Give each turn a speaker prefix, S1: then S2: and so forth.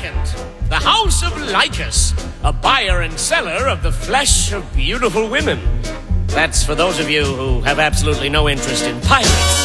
S1: the House of Lycus, a buyer and seller of the flesh of beautiful women. That's for those of you who have absolutely no interest in pirates.